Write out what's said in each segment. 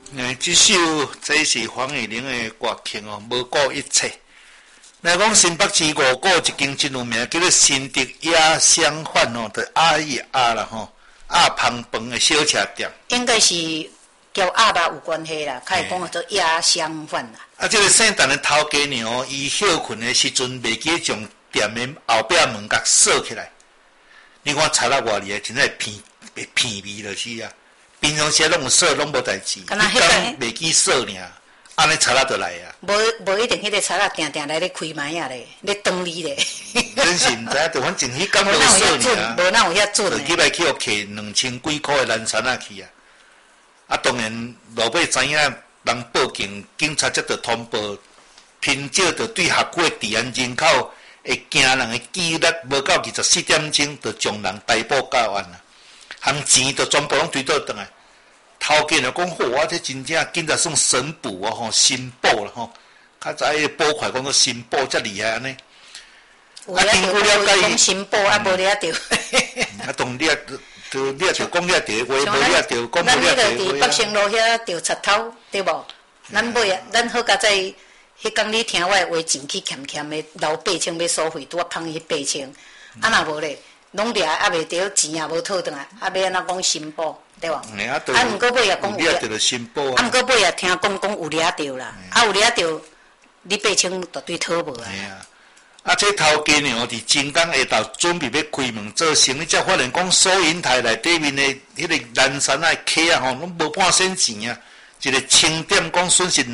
这首这是黄义玲的歌曲哦，无顾一切。来讲新北市五股一间真有名，叫做新德雅香饭哦，就阿姨阿啦吼，阿芳饭的小吃店。 应该是叫阿爸有关系啦，开始讲做雅香饭啦。 啊，这个圣诞的头家娘，伊休困的时阵，袂记将店的后壁门甲锁起来。你看查到外里真系片味就是啊。平常时拢有锁，拢无代志。你讲袂记锁尔，安尼查到就来啊。 无一定，迄个查到定定来咧开麦啊咧，咧等你咧。 真是毋知影，就反正迄间无锁尔。 无哪有遐准？ 就几摆去互客2000几箍的蓝山啊去啊。啊，当然老爸知影人报警，警察才着通报，凭照着对辖区的治安人口会惊人的纪律无到24点钟，就将人逮捕到案啊。含钱就全部拢推倒转来，头家就讲好，我这真正今仔算神补啊吼，新补啦吼，较早迄补款讲做新补遮厉害安尼。 啊，经过了解，讲新补啊，无了着。 啊，当你啊，你啊着讲你啊着话，无你啊着讲无你啊着话。咱迄个伫北兴路遐着插头，对无？咱买啊，咱好佳在迄工你听我的话，钱去欠的，留8,000要收费，拄啊芳迄8,000，啊若无咧。拢掠啊袂着钱也无讨转来，啊要安怎讲新报对无？啊毋过尾也讲有掠，啊毋过尾也听讲有掠着啦，啊有掠着，你8,000绝对讨无啊。 啊，这头家娘伫真港下昼准备要开门做生意，才发现讲收银台内底面的迄个蓝山啊客啊吼，拢无半仙钱啊，一个清点讲损失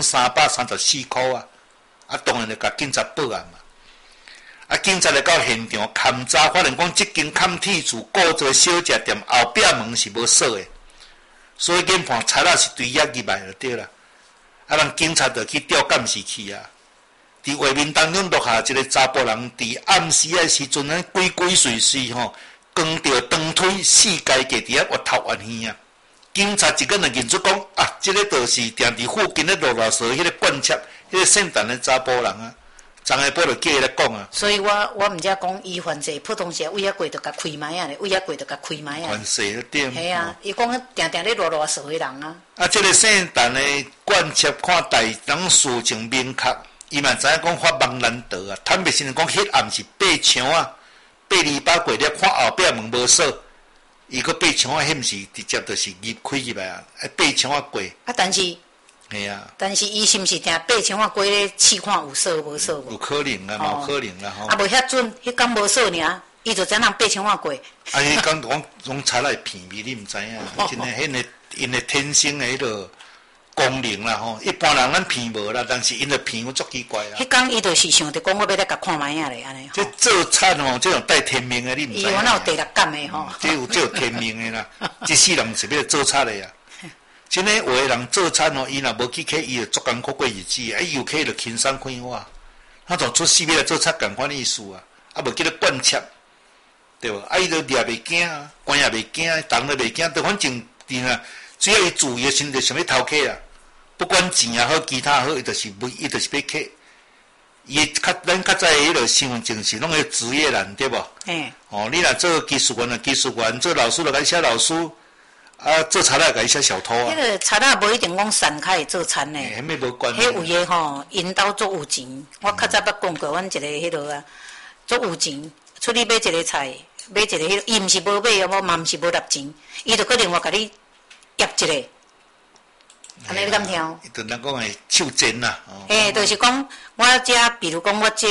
2334块啊，啊当然就甲警察报案嘛。啊！警察来到现场勘查，发现讲即间砍铁厝古早小食店后壁门是无锁的，所以研判賊仔是对遐入来就对啦。啊，人警察就去调监视器啊，伫画面当中录下一个查甫人伫暗时的时阵呢，鬼鬼祟祟吼，光着长腿四界架伫遐越头越远啊。警察一个人认出讲啊，即个就是定伫附近的罗老蛇迄个贯彻迄个圣诞的查甫人啊。昨下晡就叫伊来讲啊， 所以我毋则讲伊犯罪，普通时为遐过就甲开麦啊咧，为遐过就甲开麦啊。 犯罪了点。 系啊，伊讲定定咧乱说的人啊。 啊，这个圣诞的贯彻看待人事情明确，伊嘛知影讲法网难得啊。坦白先讲，迄暗是爬墙啊，828过了，看后壁门无锁，伊个爬墙啊，迄毋是直接就是入开入来啊，爬墙啊过。 啊，但是。 系啊， 但是伊是毋是定8,000块过咧试看有锁无锁无？ 有可能啦，有可能啦吼。 啊，无遐准，迄工无锁尔，伊就知人8,000块过。 啊，迄工拢采来骗味，你毋知影？真诶，迄个因诶天生诶迄个功能啦吼。一般人咱骗无啦，但是因诶骗有足奇怪啊。 迄工伊就是想着讲，我要来甲看卖啊咧，安尼。 这做菜吼，这种带天命诶，你毋知影？ 伊有哪有第六感诶吼？ 这有天命诶啦，一世人是要做菜诶啊。真诶，有诶人做餐哦，伊若无去客，伊就足艰苦过日子。啊，伊有客就轻松快活，他就出世要来做菜，共款意思啊。啊，无记得贯彻，对无？啊，伊就掠袂惊啊，关也袂惊，动都袂惊，就反正伫啊，只要伊自己心就想要偷客啊，不管钱也好，其他好，伊就是要客。伊咱较早迄个身份证是拢个职业栏，对无？哦，你若做技术员啊，技术员；做老师就甲你写老师。啊，做茶仔甲伊写小偷啊！ 迄个茶仔无一定讲散开做餐呢。 迄咩无关。 迄有诶吼，因兜足有钱。我较早捌讲过，阮一个迄落啊，足有钱，出去买一个菜，买一个迄个，伊毋是无买哦，我嘛毋是无纳钱，伊就可能我甲你约一个。安尼你敢听？ 伊就咱讲诶手贱啦。 就是讲我遮，比如讲我这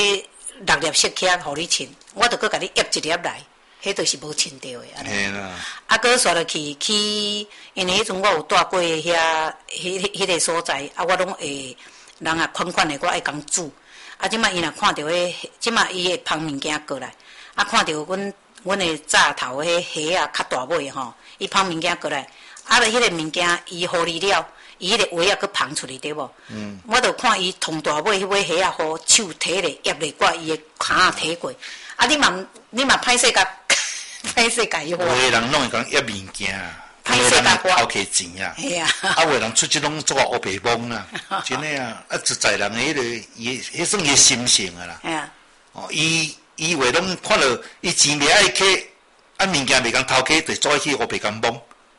6粒色卡互你称，我就搁甲你约一粒来。迄就是无称到的安尼。啊，搁煞落去，因为迄阵我有住过迄个所在，啊，我拢会人啊款的，我爱讲煮。啊，即摆伊若看到即摆伊会捧物件过来，啊，看到阮的炸头迄虾啊较大尾吼，伊捧物件过来，啊，咧迄个物件伊互你了，伊迄个尾啊搁捧出去对无？我著看伊通大尾迄尾虾啊，互手摕咧压咧挂伊的骹啊摕过，啊，你嘛歹势甲。歹势家己花， 有诶人拢会讲压物件， 歹势家偷摕钱啊，啊，有诶人出即种做乌白梦啊，真诶啊，啊，实在人诶迄个，迄算伊心性啊啦。哦，伊话拢看到伊钱袂爱摕，啊，物件袂讲偷摕，就做去乌白讲梦，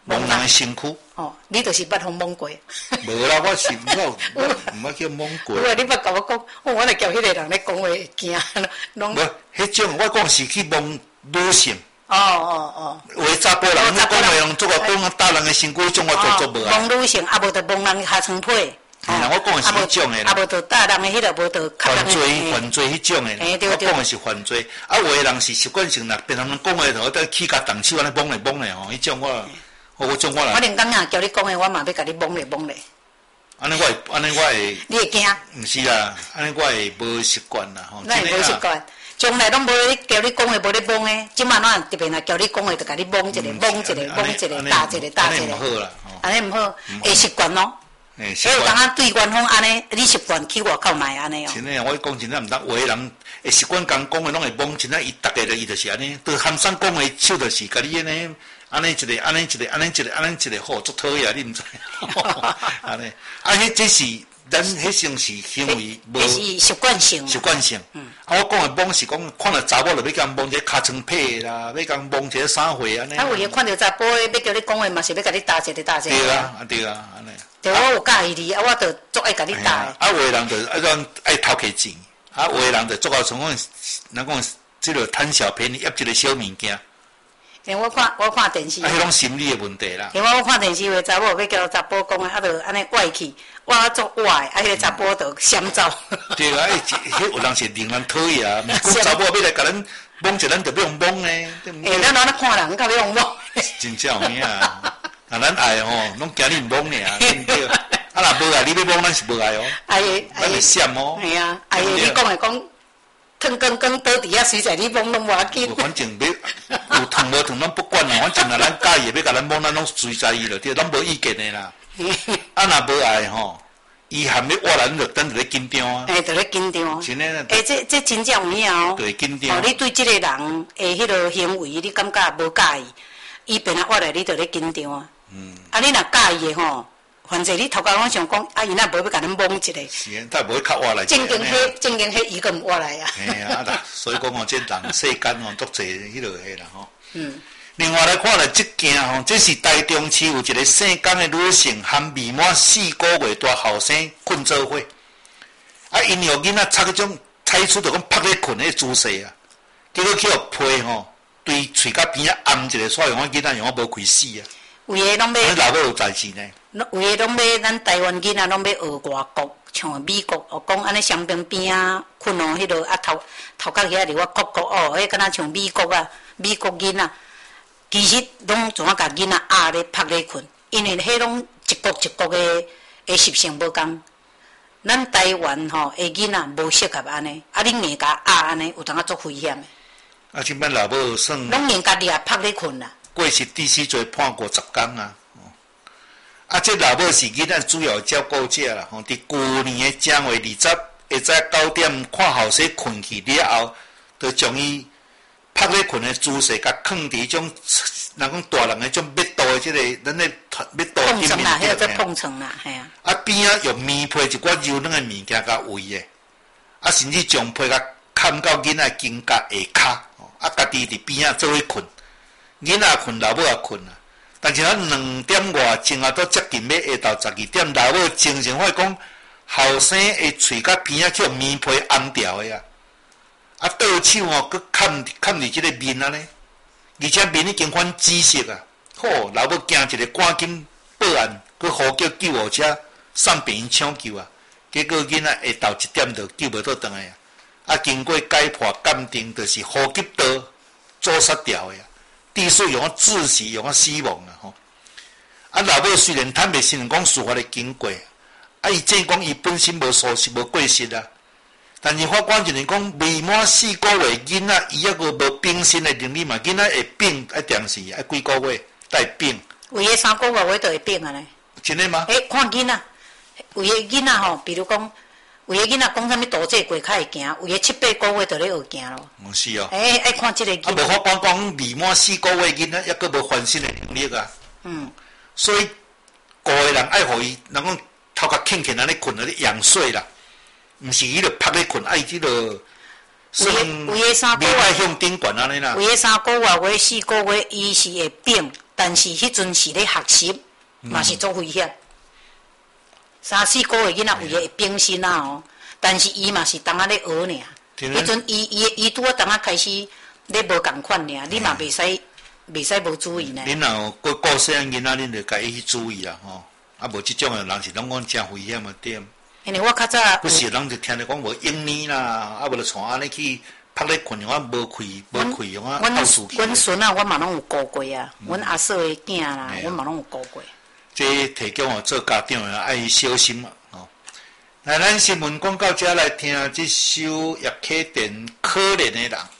摸人的身躯。 哦，你就是捌互摸过。 无啦，我是唔捌叫摸过。 你捌甲我讲，我来叫迄个人咧讲话会惊，拢。 无，迄种我讲是去摸女性。 哦。 为查甫人，你讲话用做个讲打人的身躯，种我做无啊。 摸女性，啊无就摸人下床被。 我讲的是迄种的啦。 啊无就打人的迄个，无就犯罪迄种的。我讲的是犯罪。啊，有的人是习惯性啦，别人讲话头在起甲动手安尼摸来摸来吼，迄种我种我啦。 我连刚刚叫你讲的，我嘛要甲你摸来摸来。 安尼我会。 你会惊？ 毋是啦，安尼我会无习惯啦吼。 咱会无习惯。从来拢无咧叫你讲话，无咧摸诶。即满咱特别若叫你讲话，就甲你摸一个，打一个，打一个。安尼毋好啦， 安尼毋好，会习惯咯。所以有当啊对官方安尼，你习惯去外口卖安尼哦。 真诶，我讲真诶，毋当有诶人会习惯讲的拢会摸，真诶，伊逐个伊就是安尼，对含上讲诶手就是甲你安尼一个，安尼一个好足讨厌，你毋知？安尼，迄这是。咱迄种是行为无， 是习惯性。 习惯性。我讲的摸是讲，看到查某就要甲摸一个尻川被啦，要甲摸一个啥货安尼。 有诶看到查甫诶，要叫你讲话嘛是要甲你打一个。 对啊，安尼。 对，我有介意你，我就足爱甲你打诶。 有诶人就爱偷摕钱，有诶人就足够像讲，咱讲即个贪小便宜，捡一个小物件。 我看电视。 迄种心理诶问题啦。 我看电视话，查某要叫查甫讲啊，就安尼歪去。我做歪，迄个查甫就闪走。 对啊，迄有人是令人讨厌啊！讲查某要来甲咱摸者，咱就要用摸呢。 咱哪看人，较要用摸。 真正有影啊！啊，咱爱吼，拢惊你摸尔，对不对？啊，若无爱，你要摸，咱是无爱哦。咱会闪哦。 系啊，你讲诶讲，烫光倒伫遐，随在你摸拢无要紧。 反正要有烫无烫，咱不管啦。反正若咱介意，要甲咱摸，咱拢随在伊就对，咱无意见的啦。啊，若无爱吼，伊含要活咱就等伫咧紧张啊。 就咧紧张。 真诶。 这真正有影哦。 对，紧张。 你对即个人诶，迄个行为，你感觉无介意，伊变啊活来，你就咧紧张啊。啊，你若介意诶吼，反正你头家拢想讲，啊，伊若无要甲咱摸一个。 是，他无较活来。 正经迄伊个毋活来啊。 嘿啊，所以讲哦，这人世间哦，足侪迄落个啦吼。另外来看了这件吼，这是台中市有一个姓江的女性，含未满4个月大后生困做伙，啊，因有囡仔采种采取着讲趴咧困的姿势啊，结果去互批吼，对喙甲边仔按一个，所以讲囡仔用无开死啊。 有诶拢要。 老母有代志呢。 有诶拢要，咱台湾囡仔拢要学外国，像美国学讲安尼双边边啊困哦，迄落啊头壳遐伫我国哦，迄敢若像美国囡仔。其实拢怎啊甲囡仔压咧拍咧困，因为迄拢一国诶习性无共。咱台湾吼诶囡仔无适合安尼，啊，恁硬甲压安尼，有当啊足危险诶。 啊，即摆老母算。 拢硬甲掠拍咧困啦。 过去地市罪判过10天啊。啊，这老母是囡仔主要照顾者啦，吼，伫去年诶正月20下早9点看后生困去了后，就将伊。拍咧困的姿势，甲放伫种，人讲大人的种密度的即个，咱咧密度碰床啦，迄个做碰床啦，系啊。 啊边仔用棉被一寡柔软的物件甲围的，啊甚至将被甲嵌到囡仔肩胛下骹，啊家己伫边仔做伙困，囡仔困，老母也困啊。但是咱2点外钟啊，都接近要下昼12点，老母精神发讲，后生的喙甲边仔去用棉被按掉的啊。啊，倒手哦，佮嵌伫即个面安尼，而且面已经泛紫色啊！好，老母惊一个，赶紧报案，佮呼叫救护车送病院抢救啊！结果囡仔下昼1点就救无倒转来啊！啊，经过解剖鉴定，就是呼吸道阻塞掉的啊，致使用啊窒息，用啊死亡啊！吼！啊，老母虽然坦白承认讲事发的经过，啊，伊即讲伊本身无疏失，无过失啊。但是法官就是讲，未满4个月囡仔，伊抑个无病身的能力嘛，囡仔会病，爱定时，爱几个月带病。 有诶3个月就会病啊咧。 真诶吗？ 看囡仔，有诶囡仔吼，比如讲，有诶囡仔讲啥物肚脐过较会行，有诶7、8个月就咧学行咯。 是哦。 爱看即个囡仔。 啊，无法官讲未满4个月囡仔，抑个无翻身的能力啊。所以，个人爱互伊，人讲头壳轻轻安尼困，安尼仰睡啦。毋是伊著拍咧困，伊即个算有诶3个月向顶悬安尼啦。 有诶3个月，有诶4个月，伊是会病， 但是迄阵是咧学习，嘛是足危险。3、4个月囡仔有诶会变心啊哦，但是伊嘛是当仔咧学尔。迄阵伊拄啊当仔开始咧无共款尔，你嘛袂使无注意呢。 恁若有顾细汉囡仔，恁着家己去注意啦吼。啊，无即种诶人是拢讲真危险诶点。 因为我较早不是人就听你讲无英年啦，啊无就带安尼去拍咧困，我无开，阮孙啊，我嘛拢有顾过啊。阮阿嫂诶囝啦，阮嘛拢有顾过。 这提供我做家长诶爱小心嘛吼。来，咱新闻广告遮来听这首叶启田《可怜的人》。